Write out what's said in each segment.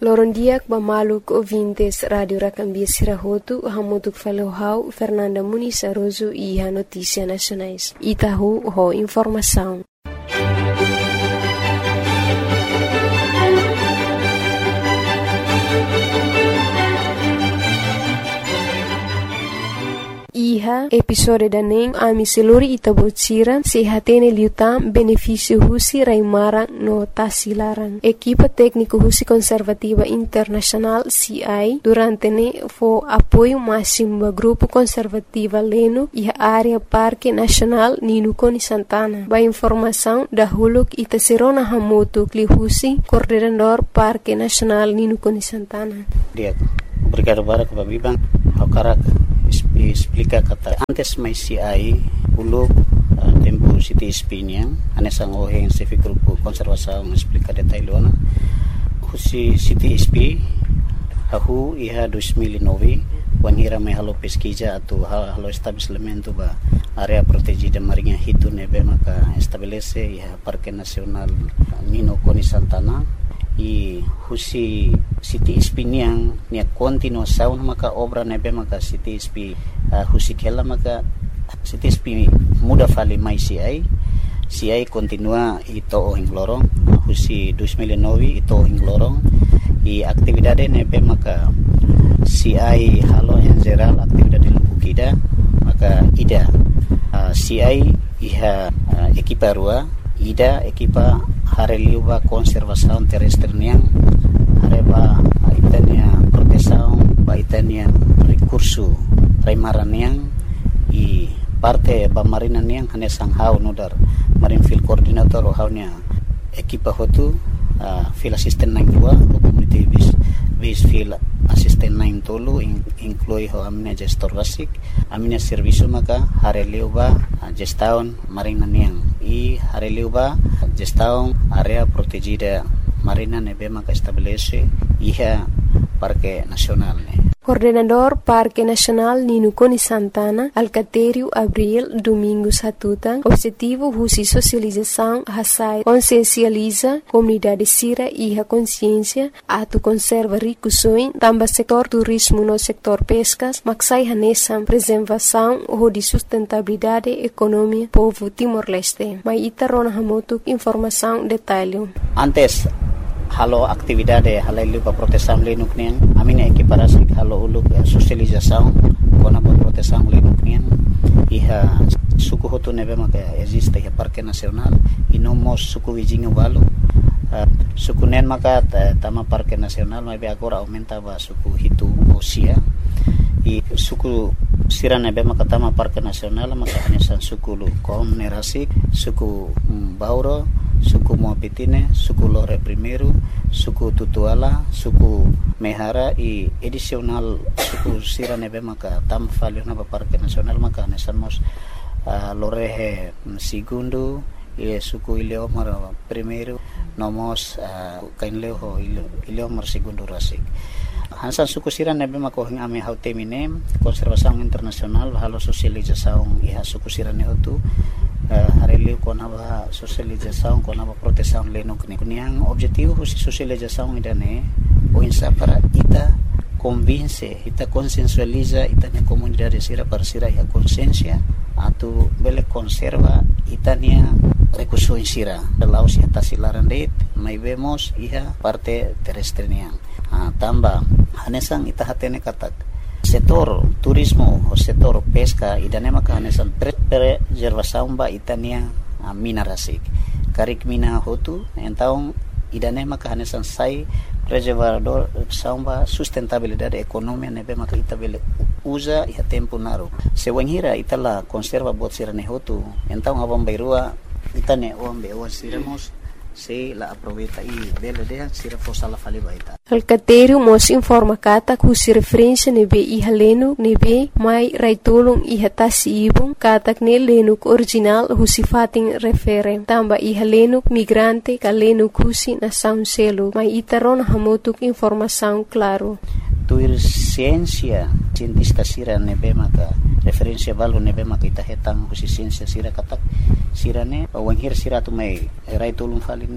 Lorondiak Bamaluk ouvintes Radio Racambia Sirahotu, Hamutuk Falohau, Fernanda Muniz Aroso e a Notícia Nacionais. Itahu ho informação. Iha episode daneng ami seluri itabotsira sehatene liutam benefício husi raimarang no tasilarang. Equipa técnico husi conservativa internacional CI durante ne fo apoio máximo do grupo conservativa Leno e a área Parque Nacional Ninukoni Santana. Ba informação da huluk itaserona hamoto kli husi coordenador Parque Nacional Ninukoni Santana. Dia obrigado para que babibang hakarak explica kata antes mai CI uluk tempo City Spiniang anesang oheng civic grupo konservasaung explica detailona husi City SP ahu iha 2009 wanhira mai halo pesquisa atau halo estabelecimento ba area protegida marinha hitu nebe maka estabelece iha Parque Nacional Ninukoni Santana e husi City Spiniang nia continuação maka obra nebe maka City SP husi kela maka City SP muda fali mai CI continua ito ohing lorong husi 2009 ito ohing lorong e atividade nebe maka CI halo en geral atividade lubukida maka ida CI iha equipa rua ida equipa hareliuba conservação terrestre niang hareba itania proteção ba itania recurso raimaran niang e parte ba marina niang hanesang hau nodar marine field coordinator o haunya equipa hotu field assistant 92 community base field assistant 9 tolu inclui ho amina gestor basic amina serviço maka hareliuba gestão marina niang e hareliuba gestão area protegida marina nebe maka estabelece iha Parque Nacional ne. Coordenador Parque Nacional Ninukoni Santana, Alcatério Abril Domingos Hatutan, objetivo husi socialização hasai consciencializa comunidade sira e a consciência atu conserva ricusoin tamba setor turismo no setor pescas maksai hanesam preservação ou de sustentabilidade econômica povo Timor-Leste. Mai itarona hamotuk informação detalhe. Antes halo aktividade halailu pa proteção linuk nian amina equiparasi halo uluk socialização kona pa proteção linuk nian iha suku hotu nebe maka existe iha Parque Nacional e nomos suku wijinga balu suku nen maka tama Parque Nacional mai agora aumenta ba suku hitu osia e suku sira nebe maka tama Parque Nacional maka hanesan suku lu konerasik suku bauro suku Moapitine, suku Lore Primeiro, suku Tutuala, suku Mehara e adicional suku sira nebe maka tam falio na Parque Nacional maka nesamos Lorehe Segundo e suku Ileomar Primeiro nomos kainleo Ileomar Segundo Rasik. Hansan suku sira nebe maka hing ame hautemine konservasaung internasional halo sosializasaung iha suku sira ne hotu hareliu konaba socialização konaba proteção lenok ne kuniang objetivo husi socialização idane o insa para ita convince ita consensualiza ita ne comunidade sira para sira ya consciência atu bele conserva itania recurso sira laos ya tasilaran det mai vemos iha parte terrestre niang tamba hanesang ita hatene katak setor turismo o setor pesca idane maka hanesan preservação ba itania mina rasik karik mina hotu então idane maka hanesan sai preservador samba sustentabilidade economia nebe maka itabele usa e tempo naro se wenhira itala conserva bot sirane hotu então abam bairua itane ombe o siramos se la aproveita e belo de sira fosala fali baita Alcatério mos informa kata kusi referência nebe iha lenu nebe mai raitolong iha tasi ibong katak ne lenuk original husi fating refere tamba iha lenuk migrante ka lenuk husi na sound selo mai itaron hamotuk informação claro tuir ciência cientista sira nebe maka referência balu nebe maka ita hetang husi ciência sira katak sira ne wenghir sira tu mai raitolong faline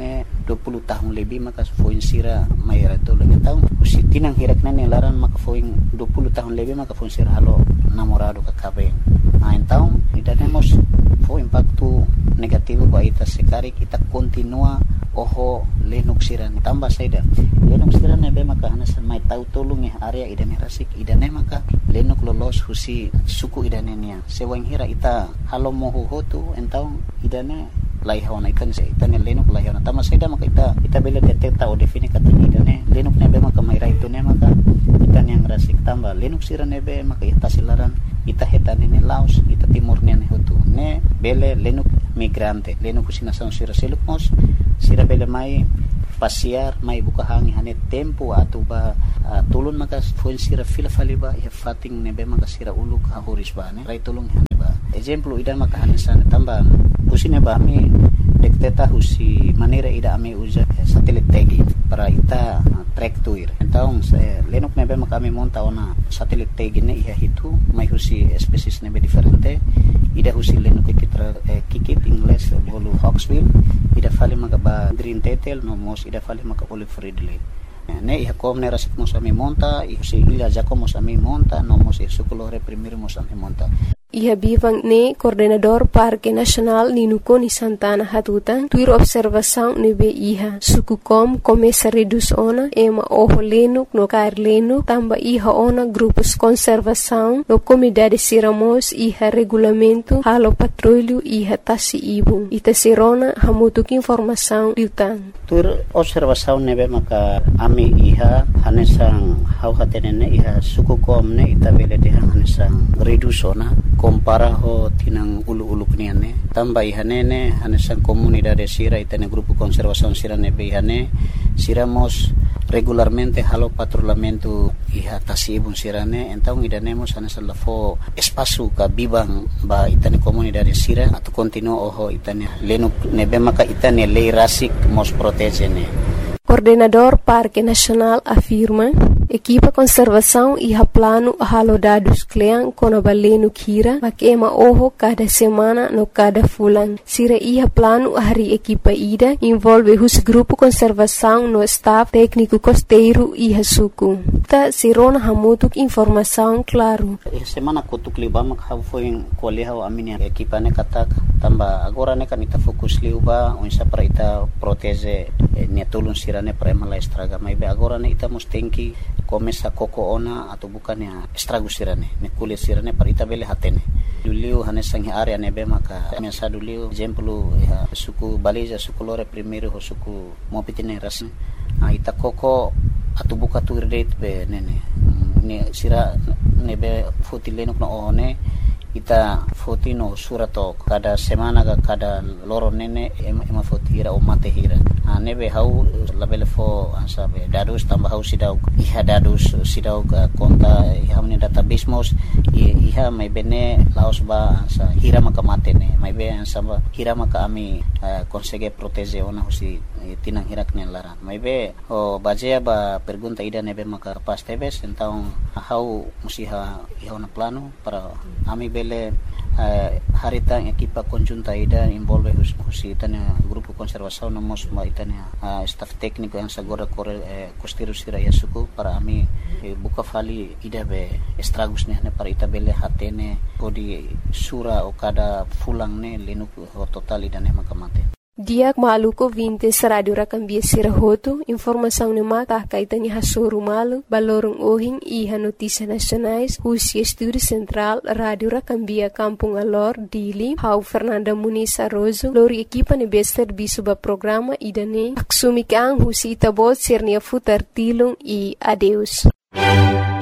20 tahun lebih maka foin sira mayra tolong tahu usi tinang hirak nane laran maka foin 20 tahun lebih maka foin sira halo namorado ka kabe tahu idanemos fo impacto negativo ba ita sekari kita continua oho lenuk sira tambah saida lenuk sira nebe maka hanasan mai tahu tolong area idane rasik idane maka lenuk lolos husi suku idane nia sewang hira ita halo moho hotu entau idane lai hawana ikan se itane lenuk lai hawana tama saida maka ita bela detecta o define kata idane lenuk nebe maka mai raitu ne maka itane yang rasik tambah lenuk sira nebe maka ita silaran ita hetane ne laos ita timur ne hotu ne bele lenuk migrante lenuk sinasan sira selukmos sira bele mai pasiar mai buka hangi hane tempo atau ba tulun maka fuen sira fila faliba ya fating nebe maka sira uluk hahoris ba ne rai tulung hane ba exemplo ida maka hane sana tambah usine ba mi dekteta husi manera ida ame usa satelit tagi para ita track tuir então lenuk nebe maka mi monta ona satelit tagi ne iha hitu mai husi species nebe diferente ida husi lenuk kikit ingles bolu hawksbill ida fali maka ba green tetel no mos ida fali maka olive ridley ne iha kom ne rasik mos ami monta si ila jako mos ami monta no mos sukulore primero mos ami monta Iha bivang ne coordenador Parque Nacional Ninukoni Santana Hatutan tuir observação nebe iha suku kom começa reduz ona ema oho lenuk no kair lenuk tamba iha ona grupos conservação no comunidade siramos iha regulamento halo patrulho iha tasi ibung ita sirona hamutuk informação liutan tuir observação nebe maka ami iha hanesang hau hatenene iha suku kom ne ita bele de hanesang reduz ona compara ho tinang ulu-ulu kniane tambah ihanene hanesan comunidade sira itane grupo conservação sira nebe ihane siramos regularmente halo patrulhamento iha tasibun sirane então idanemos hanesan lafo espaço ka bibang ba itane comunidade sira atau continua oho itane lenuk nebe maka itane lei rasik mos protegene. Coordenador Parque Nacional afirma equipa conservação iha plano halo dados kleang kono balenu kira makema oho cada semana no cada fulan sira iha plano hari equipa ida envolve hus grupo conservação no staff técnico costeiro iha suku ta sirona hamutuk informação claro semana kutuk libama foi koleha aminia equipa ne katak tamba agora ne kan ita fokus liuba unsa para ita protege ne tulun sirane para mala estraga mai be agora ne ita mustenki começa koko ona atau bukan ya estrago sirane ne kulit sirane para ita bele hatene duliu hanesang area nebe maka mesa duliu exemplo ya suku baliza suku lore primeiro ho suku mopitine ras ita koko atau buka tu rate be nene ne sira nebe fotilenok no one ita fotino surato kada semana kada loro nene ema fotira o mate hira nebe hau labele fo ansabe dadus tambah hau sidau iha dadus sidau konta iha meni database mos iha mai bene laos ba ansa hira maka mate ne mai be ansaba hira maka ami consegue protege ona husi tinang hirak ne lara mai be o bajea ba pergunta ida nebe maka pas tebes então hau musiha iha na plano para ami bele haritang equipa conjunta ida envolve husi tanya grupo conservação nomos ma itanya staff técnico yang sagora costeiro sira ya suku para ami buka fali ida be estragos ne para ita bele hatene podi sura o kada fulang ne lenuk total ida ne makamate Diak maluko 20 Radio Rakambia Sirahoto, informação ne mata kaitani hasoro malu, balorong ohing iha notícia nacionais, husi estúdio central Radio Rakambia Kampung Alor, Dili, hau Fernanda Muniz Arrozo, lori equipa ne bester bisuba programa idane, aksumikang husi itabot sirnia futar tilung e adeus.